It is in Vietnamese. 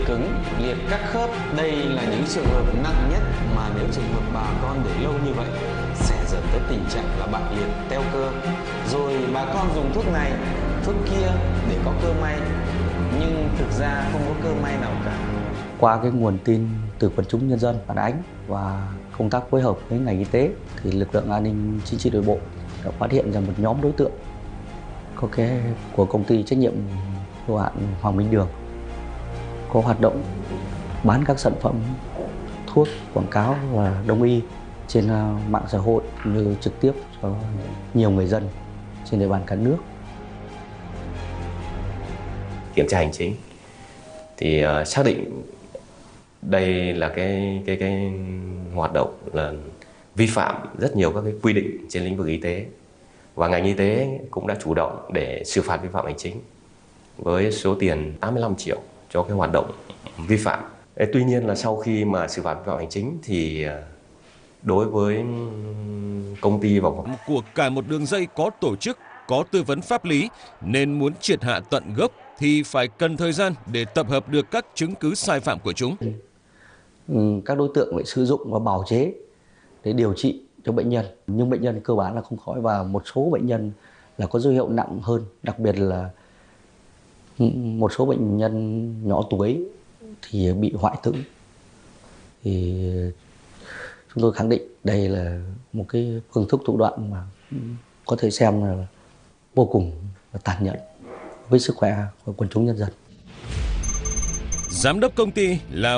cứng, liệt các khớp, đây là những trường hợp nặng nhất mà nếu trường hợp bà con để lâu như vậy sẽ dẫn tới tình trạng là bại liệt, teo cơ. Rồi bà con dùng thuốc này, thuốc kia để có cơ may, nhưng thực ra không có cơ may nào cả. Qua cái nguồn tin từ quần chúng nhân dân phản ánh và công tác phối hợp với ngành y tế thì lực lượng an ninh chính trị nội bộ đã phát hiện ra một nhóm đối tượng có cái của công ty trách nhiệm hữu hạn Hoàng Minh Đường có hoạt động bán các sản phẩm thuốc quảng cáo và đông y trên mạng xã hội như trực tiếp cho nhiều người dân trên địa bàn cả nước. Kiểm tra hành chính thì xác định đây là cái hoạt động là vi phạm rất nhiều các cái quy định trên lĩnh vực y tế, và ngành y tế cũng đã chủ động để xử phạt vi phạm hành chính với số tiền 85 triệu cho cái hoạt động vi phạm. Tuy nhiên là sau khi mà xử phạt vi phạm hành chính thì đối với công ty và của cả một đường dây có tổ chức, có tư vấn pháp lý, nên muốn triệt hạ tận gốc thì phải cần thời gian để tập hợp được các chứng cứ sai phạm của chúng. Các đối tượng phải sử dụng và bào chế để điều trị cho bệnh nhân, nhưng bệnh nhân cơ bản là không khỏi, và một số bệnh nhân là có dấu hiệu nặng hơn, đặc biệt là một số bệnh nhân nhỏ tuổi thì bị hoại tử. Thì chúng tôi khẳng định đây là một cái phương thức thủ đoạn mà có thể xem là vô cùng tàn nhẫn với sức khỏe của quần chúng nhân dân. Giám đốc công ty là